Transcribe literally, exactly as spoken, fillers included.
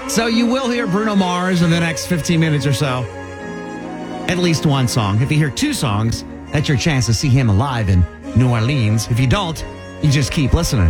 So you will hear Bruno Mars in the next fifteen minutes or so. At least one song. If you hear two songs, that's your chance to see him live in New Orleans. If you don't, you just keep listening.